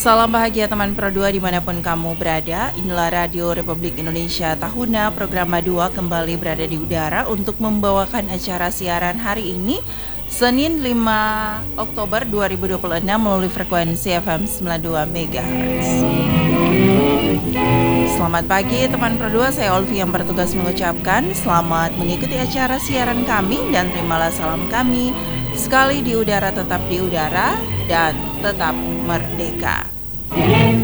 Salam bahagia teman Pro 2 dimanapun kamu berada. Inilah Radio Republik Indonesia Tahuna, program A2 kembali berada di udara untuk membawakan acara siaran hari ini Senin 5 Oktober 2026 melalui frekuensi FM 92 MHz. Selamat pagi teman Pro 2, saya Olvi yang bertugas mengucapkan selamat mengikuti acara siaran kami dan terimalah salam kami sekali di udara tetap di udara dan tetap merdeka.